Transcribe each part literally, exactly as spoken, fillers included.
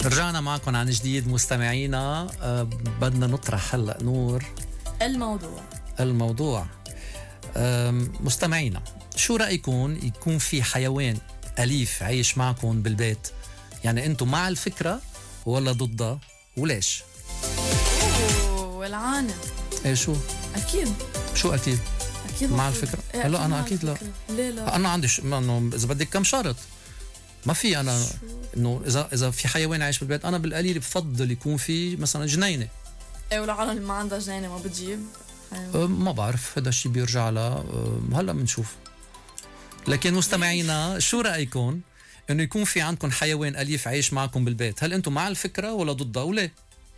رجعنا معكم عن جديد مستمعينا. أه بدنا نطرح هلا نور الموضوع الموضوع أه مستمعينا، شو رأيكم يكون في حيوان أليف عايش معكم بالبيت؟ يعني أنتم مع الفكرة ولا ضدها وليش؟ اوه والعانة. ايه شو؟ اكيد شو أكيد؟ اكيد مع مفروض. الفكرة؟ إيه لا أنا مع أكيد لا. الفكرة. ليه لا؟ أنا عندي ش... إنه إذا بدك كم شرط ما في أنا إنه إذا إذا في حيوان عايش بالبيت أنا بالقليل بفضل يكون في مثلا جنينة. ايه والعالم اللي ما عندها جنينة ما بتجيب حيوان. أه ما بعرف هذا الشيء بيرجع لها. أه هلا بنشوف. لكن مستمعينا شو رأيكم إنه يكون في عندكم حيوان أليف عايش معكم بالبيت؟ هل أنتم مع الفكرة ولا ضدها وليه؟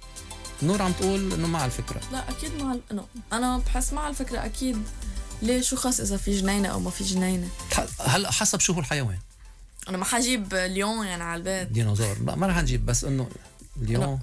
نور عم تقول إنه مع الفكرة. لا اكيد مع ال... no. انا بحس مع الفكرة اكيد. ليه شو خاص اذا في جنينة او ما في جنينة؟ هلا حسب شو هو الحيوان. انا ما حجيب ليون يعني على البيت. ديناصور لا ما رح نجيب، بس انه اليوم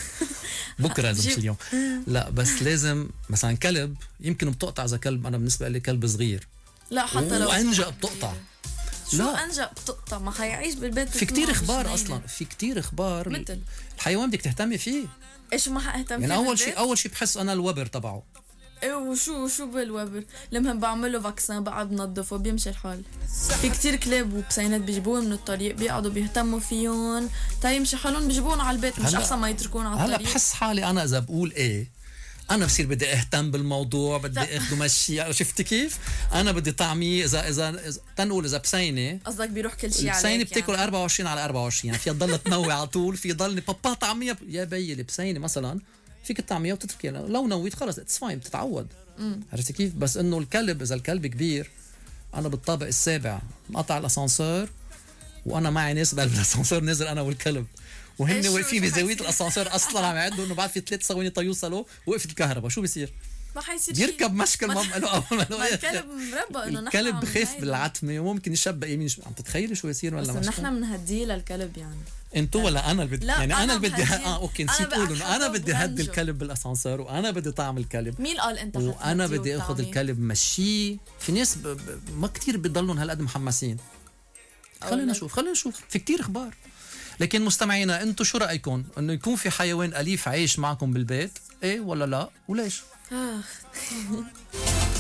بكره لازم مش اليوم. لا بس لازم مثلا كلب يمكن بتقطع. اذا كلب انا بالنسبه لي كلب صغير لا حتى لو وانجا بتقطع. شو لا انجا بتقطع ما حيعيش بالبيت. في كتير اخبار اصلا في كتير اخبار مثل الحيوان بدك تهتمي فيه. ايش ما حاهتم فيه يعني اول بالبيت؟ شيء اول شيء بحس انا الوبر تبعه. ايه وشو شو بالوبر لما بعمله فاكسان بقعد بنظفه بيمشي الحال. في كتير كلاب وبسينات بيجيبوهم من الطريق بيقعدوا بيهتموا فيهم تا يمشي حالهم بيجيبوهم على البيت. مش احسن ما يتركون على الطريق؟ هلا بحس حالي انا اذا بقول ايه انا بصير بدي اهتم بالموضوع بدي اخده مشي. شفتي كيف انا بدي طعمي. اذا اذا تنقول اذا بسينه قصدك بيروح كل شيء عليك. البسينه بتاكل يعني. أربعة وعشرين على أربعة وعشرين يعني فيها تضل تنوي على طول. في ضلني بابا طعميه يا بيي البسينه مثلا فيك الطعميه وتتركيها لو نويت خلص اتس فاين بتتعود. عرفتي كيف؟ بس انه الكلب اذا الكلب كبير انا بالطابق السابع مقطع الاسانسير وانا معي ناس بالاسانسير نزل انا والكلب وهن واقفين بزاويه الاسانسير اصلا عم يعدوا انه بعد في ثلاث ثواني تيوصلوا وقفت الكهرباء. شو بيصير؟ ما حيصير يركب مشكل ما له اول ما له الكلب مربى انه نحن الكلب بخاف بالعتمه وممكن يشبق يمين. عم تتخيلي شو يصير ولا بس نحن بنهديه للكلب يعني. انتو ولا انا اللي بدي يعني انا اللي بدي اه اوكي نسيت اقول انه انا بدي هدي الكلب بالاسانسير وانا بدي طعم الكلب. مين قال انت وانا بدي اخذ الكلب مشيه. في ناس ب... ب... ما كتير بضلهم هالقد محمسين. خلينا نشوف خلينا نشوف في كتير اخبار. لكن مستمعينا انتو شو رايكم انه يكون في حيوان اليف عايش معكم بالبيت؟ ايه ولا لا وليش؟